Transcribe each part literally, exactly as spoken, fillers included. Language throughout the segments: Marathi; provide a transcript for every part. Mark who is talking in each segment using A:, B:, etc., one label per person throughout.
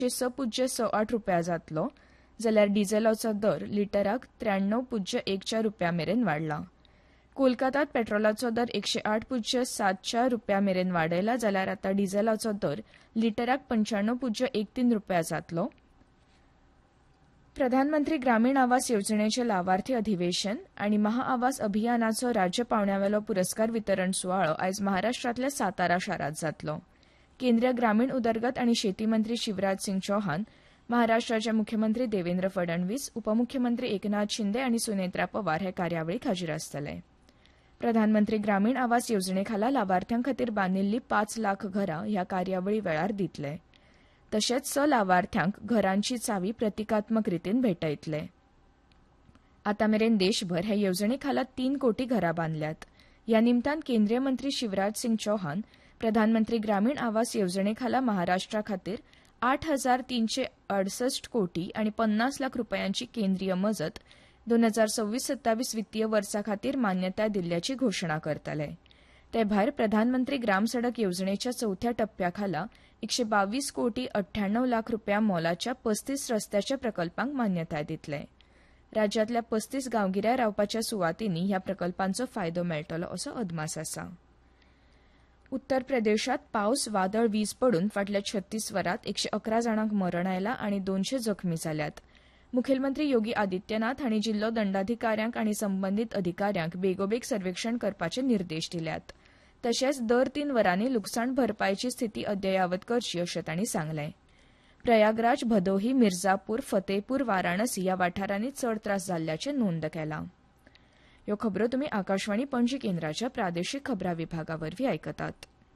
A: स पुज्य स आठ रुपया जातलो जाल्यार डिझेलाचो दर लिटराक त्र्याण्णव पुज्य एक चार रुपया मेरेन वाडला. कोलकातात पेट्रोलाचो दर एकशे आठ पुज्य सात चार रुपया मेरेन वाडयला जाल्यार आतां डिझेलाचो दर लिटराक पंच्याण्णव पुज्य एक तीन रुपया जातलो. प्रधानमंत्री ग्रामीण आवास येवजणेचे लावार्थी अधिवेशन आनी महाआवास अभियानाचो राज्य पावण्यावेलो पुरस्कार वितरण सुवाळो आयज महाराष्ट्रांतल्या सातारा शारांत जातलो. केंद्रीय ग्रामीण उदरगत आनी शेती मंत्री शिवराज सिंग चौहान, महाराष्ट्राचे मुख्यमंत्री देवेंद्र फडणवीस, उपमुख्यमंत्री एकनाथ शिंदे आनी सुनेत्रा पवार हे कार्यावळीक हाजीर आसतले. प्रधानमंत्री ग्रामीण आवास येवजणेखाला लावार्थ्यां खातीर बांदिल्ली पाच लाख घरां ह्या कार्यावळी वेळार दितले. तशेंच स लावार्थ्यांक घरांची चावी प्रतिकात्मक रितीन भेटयतले. आतां मेरेन देशभर हे येवजणेखाला तीन कोटी घरां बांदल्यात. ह्या निमतान केंद्रीय मंत्री शिवराज सिंग चौहान प्रधानमंत्री ग्रामीण आवास येवजणेखाला महाराष्ट्रा खातीर आठ हजार तीनशे अडसष्ट कोटी आनी पन्नास लाख रुपयांची केंद्रीय मजत दोन हजार सव्वीस सत्तावीस वित्तीय वर्सा खातीर मान्यताय दिल्ल्याची घोशणा करतले. ते भायर प्रधानमंत्री ग्राम सडक येवजणेच्या चवथ्या टप्प्याखाला एकशे बावीस कोटी अठ्ठ्याण्णव लाख रुपया मोलाच्या पस्तीस रस्त्याच्या प्रकल्पांक मान्यताय दितले. राज्यांतल्या पस्तीस गांवगिऱ्या रावपाच्या सुवातींनी ह्या प्रकल्पांचो फायदो मेळटलो असो अदमास आसा. उत्तर प्रदेशात पावस वादळ वीज पडून फाटल्या छत्तीस वरांत एकशे अकरा जाणांक मरण आयलां आनी दोनशे जखमी जाल्यात. मुखेलमंत्री योगी आदित्यनाथ हांणी जिल्लो दंडाधिकाऱ्यांक आनी संबंदीत अधिकाऱ्यांक बेगोबेग सर्वेक्षण करपाचे निर्देश दिल्यात. तशेंच दर तीन वरांनी लुकसाण भरपायेची स्थिती अद्ययावत करची अशें तांणी सांगलें. प्रयागराज, भदोही, मिर्जापूर, फतेहपूर, वाराणसी ह्या वाठारांनी चड त्रास जाल्ल्याचे नोंद केलां. ह्यो खबरो तुमी आकाशवाणी पणजी केंद्राच्या प्रादेशीक खबरां विभागावरवीं आयकतात.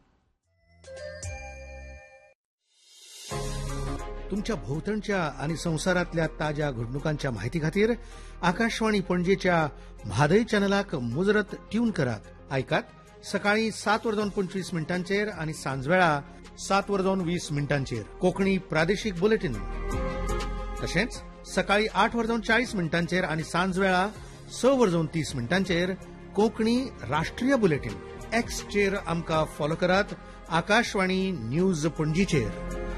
B: तुमच्या भोवतणच्या आणि संवसारातल्या ताज्या घडणुकांच्या माहिती खातीर आकाशवाणी पणजेच्या म्हादय चॅनलाक मुजरत ट्यून करात. आयकात सकाळी सात वरदोन पंचवीस मिनटांचेर आणि सांजवेळा सात वरदोन वीस मिनटांचेर कोंकणी प्रादेशीक बुलेटिन. तशेंच सकाळी आठ वरदोन चाळीस मिनटांचेर आणि सांजवेळा स वरदोन तीस मिनटांचेर कोंकणी राष्ट्रीय बुलेटिन. एक्सचेर आमकां फॉलो करात. आकाशवाणी न्यूज पणजीचेर.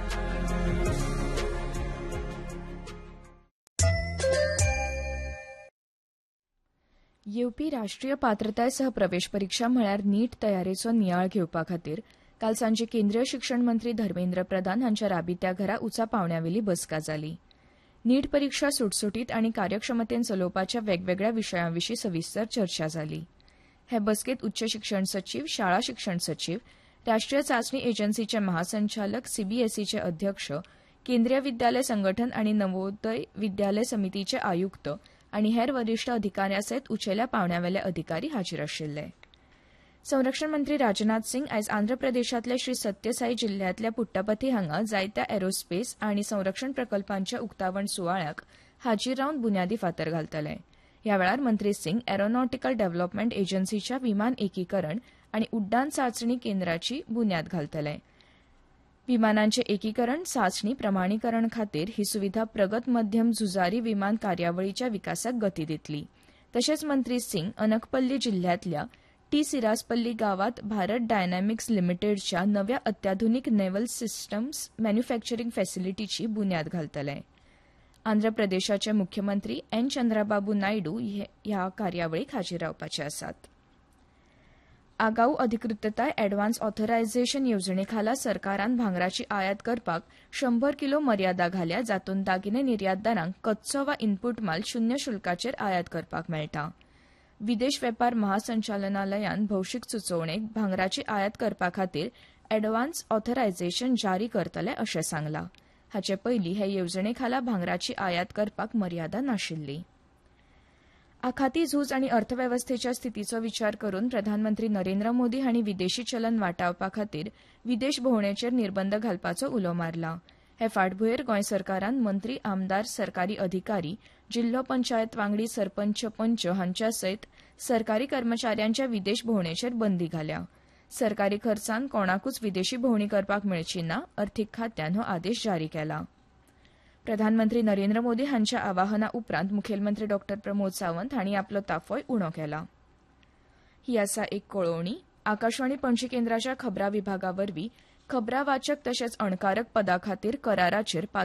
A: येवपी राष्ट्रीय पात्रताय सह प्रवेश परीक्षा म्हळ्यार नीट तयारेचो नियाळ घेवपा खातीर काल सांजे केंद्रीय शिक्षण मंत्री धर्मेंद्र प्रधान हांच्या राबित्या घरा उंचा पावण्यावेली बसका जाली. नीट परीक्षा सुटसुटीत आनी कार्यक्षमतेन चलोवपाच्या वेगवेगळ्या विशयांविशीं सविस्तर चर्चा जाली. हे बसकेत उच्च शिक्षण सचिव, शाळा शिक्षण सचिव, राष्ट्रीय चांचणी एजन्सीचे महासंचालक, सीबीएसईचे अध्यक्ष, केंद्रीय विद्यालय संघटन आनी नवोदय विद्यालय समितीचे आयुक्त आनी हेर वरिष्ठ अधिकाऱ्यांसयत उंचेल्या पावण्यावेले अधिकारी हाजीर आशिल्ले. संरक्षण मंत्री राजनाथ सिंग आयज आंध्र प्रदेशांतल्या श्री सत्यसाई जिल्ल्यांतल्या पुट्टपथी हांगा जायत्या एरोस्पेस आनी संरक्षण प्रकल्पांच्या उक्तावण सुवाळ्याक हाजीर रावन बुन्यादी फातर घालतले. ह्या वेळार मंत्री सिंग एरोनॉटिकल डेव्हलपमेंट एजन्सीच्या विमान एकीकरण आनी उड्डाण चांचणी केंद्राची बुन्याद घालतले. विमानांचे एकीकरण, चांचणी, प्रमाणीकरण खातीर ही सुविधा प्रगत मध्यम झुजारी विमान कार्यावळीच्या विकासाक गती दितली. तशेंच मंत्री सिंग अनकपल्ली जिल्ल्यांतल्या टी सिरासपल्ली गांवांत भारत डायनॅमिक्स लिमिटेडच्या नव्या अत्याधुनीक नेव्हल सिस्टम्स मॅन्युफॅक्चरिंग फॅसिलिटीची बुन्याद घालतले. आंध्र प्रदेशाचे मुख्यमंत्री एन चंद्राबाबू नायडू ह्या कार्यावळीक हाजीर रावपाचे आसात. आगाऊ अधिकृतताय एडव्हान्स ऑथरायझेशन येवजणेखाला सरकारान भांगराची आयात करपाक शंभर किलो मर्यादा घाल्या, जातूंत दागिने निर्यातदारांक कच्चो वा इनपूट माल शून्य शुल्काचेर आयात करपाक मेळटा. विदेश वेपार महासंचालनालयान भौशीक सुचोवणेक भांगराची आयात करपा खातीर एडव्हान्स ऑथरायझेशन जारी करतले अशें सांगलां. हाचे पयलीं हे येवजणेखाला भांगराची आयात करपाक मर्यादा नाशिल्ली. आखाती झूज आनी अर्थवेवस्थेच्या स्थितीचो विचार करून प्रधानमंत्री नरेंद्र मोदी हांणी विदेशी चलन वाटावपा खातीर विदेश भोंवडेचेर निर्बंध घालपाचो उलो मारला. हे फाटभुंयेर गोंय सरकारान मंत्री, आमदार, सरकारी अधिकारी, जिल्लो पंचायत वांगडी, सरपंच, पंच हांच्या सयत सरकारी कर्मचाऱ्यांच्या विदेश भोंवडेचेर बंदी घाल्या. सरकारी खर्चान कोणाकूच विदेशी भोंवडी करपाक मेळची ना, अर्थीक खात्यान हो आदेश जारी केला. प्रधानमंत्री नरेंद्र मोदी हांच्या आवाहना उपरांत मुखेलमंत्री डॉ प्रमोद सावंत हांणी आपलो ताफोय उणो केला. ही आसा एक कळोवणी. आकाशवाणी पणजी केंद्राच्या खबरां विभागावरवीं खबरां वाचक तशेंच अणकारक पदा खातीर कराराचेर